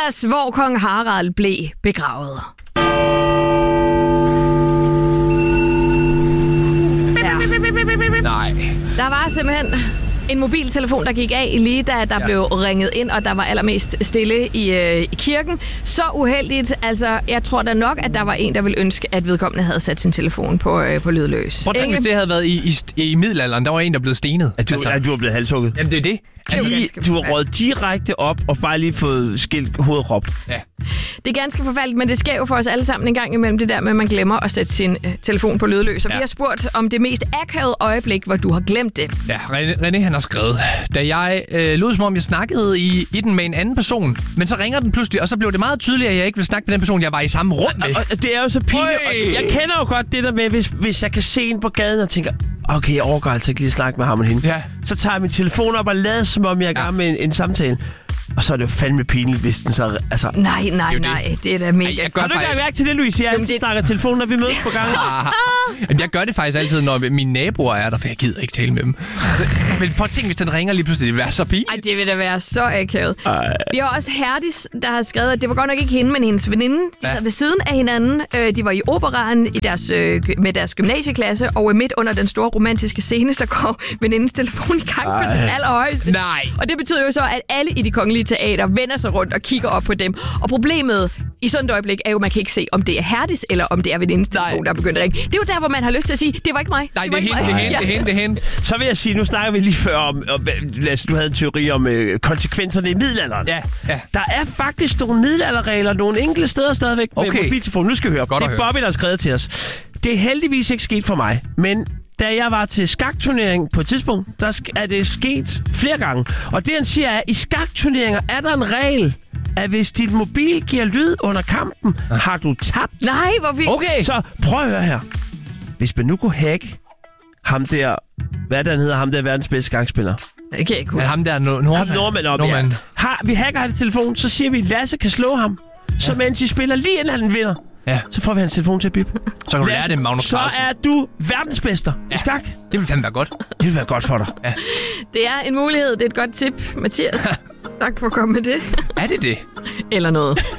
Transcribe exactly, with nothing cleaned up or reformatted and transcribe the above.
Mathias, hvor kong Harald blev begravet. Ja. Nej. Der var simpelthen en mobiltelefon, der gik af lige da der ja. blev ringet ind, og der var allermest stille i, øh, i kirken. Så uheldigt. Altså, jeg tror da nok, at der var en, der ville ønske, at vedkommende havde sat sin telefon på, øh, på lydløs. Prøv at tænke, hvis det havde været i, i, i middelalderen. Der var en, der blev stenet. At du, altså. at du var blevet halshugget? Jamen, det er det. De, du har røget direkte op og bare lige fået skilt hovedet råb. Ja. Det er ganske forfærdeligt, men det sker jo for os alle sammen en gang imellem det der med, at man glemmer at sætte sin øh, telefon på lydløs. Og ja. vi har spurgt om det mest akavede øjeblik, hvor du har glemt det. Ja, René, René han har skrevet, da jeg øh, lød som om, jeg snakkede i, i den med en anden person, men så ringer den pludselig, og så blev det meget tydeligt, at jeg ikke vil snakke med den person, jeg var i samme rum med. Og, og det er jo så pinligt. Jeg kender jo godt det der med, hvis, hvis jeg kan se en på gaden og tænker, okay, jeg overgår altså ikke lige at snakke med ham og hende. Ja. Så tager jeg min telefon op og lader som om, jeg er i gang ja. med en, en samtale. Og så er det jo fandme pinligt, hvis den så... Altså... Nej, nej, det nej. Det. det er da mega... Ej, jeg har du ikke lagt mærke til det, Louise? Jeg altid det... snakker telefon, når vi mødes på gangen. Jamen, jeg gør det faktisk altid, når mine naboer er der, for jeg gider ikke tale med dem. Men prøv at tænke, hvis den ringer lige pludselig, det vil være så pinligt. Ej, det vil da være så akavet. Vi har også Herdis, der har skrevet, at det var godt nok ikke hende, men hendes veninde. De sad ja. ved siden af hinanden. De var i operaen i deres, med deres gymnasieklasse, og midt under den store romantiske scene, så går venindens telefon i gang på sit allerhøjeste. Nej. Og det betyder jo så, at alle i de kongelige teater vender sig rundt og kigger op på dem. Og problemet i sådan et øjeblik er jo, at man kan ikke se, om det er Herdis, eller om det er venindens telefon, der er begyndt at ringe. Det er jo der, hvor man har lyst til at sige, det var ikke mig. Nej, det, det er hende, det er hende, det er hende, det er hende. Så vil jeg sige, nu snakker vi lige før om, om Lasse, du havde en teori om øh, konsekvenserne i middelalderen. Ja, ja. Der er faktisk nogle middelalderregler, nogle enkelte steder stadigvæk med okay. mobiltelefon. Nu skal vi høre. Godt det er Bobby, der har skrevet til os. Det er heldigvis ikke sket for mig, men da jeg var til skakturnering på et tidspunkt, der er det sket flere gange. Og det, han siger, er, at i skakturneringer er der en regel, at hvis dit mobil giver lyd under kampen, har du tabt. Nej, hvor vi... Okay. Så prøv at høre her. Hvis man nu kunne hacke ham der... Hvad der hedder ham der verdens bedste skakspiller? Det kan jeg ikke huske. Men ham der nordmand. Ham nordmand op, ja. Har, vi hacker hans telefon, så siger vi, at Lasse kan slå ham. Så ja. mens I spiller, lige inden han vinder, ja. så får vi hans telefon til at bippe. Så kan du lære det, Magnus Så Carlsen. er du verdensmester ja. i skak. Det vil fandme være godt. Det vil være godt for dig. Ja. Det er en mulighed. Det er et godt tip, Mathias. Tak for at komme med det. Er det det? Eller noget.